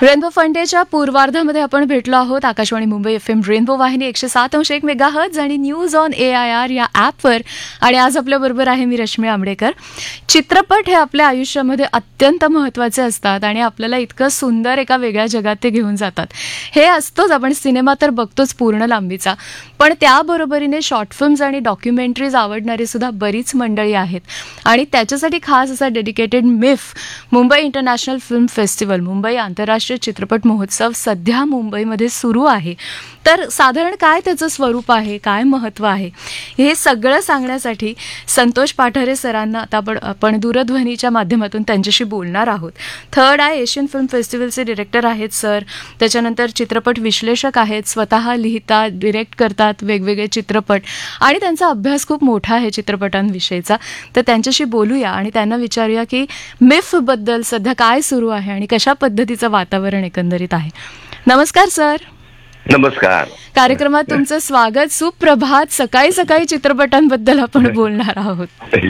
Rainbow फंडेच्या पूर्वार्धामध्ये आपण भेटलो आहोत. आकाशवाणी मुंबई FM रेनबो वाहिनी 107.1 मेगाहर्ट्झ आणि न्यूज ऑन AIR या ॲपवर. आणि आज आपल्याबरोबर आहे मी रश्मी आंबडेकर. चित्रपट हे आपल्या आयुष्यामध्ये अत्यंत महत्त्वाचे असतात आणि आपल्याला इतकं सुंदर एका वेगळ्या जगात ते घेऊन जातात. हे असतोच, आपण सिनेमा तर बघतोच पूर्ण लांबीचा, पण त्याबरोबरीने शॉर्ट फिल्म्स आणि डॉक्युमेंटरीज आवडणारी सुद्धा बरीच मंडळी आहेत. आणि त्याच्यासाठी खास असा dedicated MIFF Mumbai international film festival, Mumbai आंतरराष्ट्रीय चित्रपट महोत्सव सध्या मुंबईमध्ये सुरू आहे. तर साधारण काय त्याचं स्वरूप आहे, काय महत्त्व आहे, हे सगळं सांगण्यासाठी संतोष पाठारे सरांना आता आपण दूरध्वनीच्या माध्यमातून त्यांच्याशी बोलणार आहोत. Third I Asian film फेस्टिवलचे director आहेत सर. त्याच्यानंतर चित्रपट विश्लेषक आहेत, स्वतः लिहितात, डिरेक्ट करतात वेगवेगळे चित्रपट आणि त्यांचा अभ्यास खूप मोठा आहे चित्रपटांविषयीचा. तर त्यांच्याशी बोलूया आणि त्यांना विचारूया की मिफबद्दल सध्या काय सुरू आहे आणि कशा पद्धतीचं वातावरण एकंदरीत आहे. नमस्कार सर. नमस्कार. कार्यक्रमात तुमचं स्वागत. सुप्रभात. सकाळी सकाळी चित्रपटांबद्दल आपण बोलणार आहोत.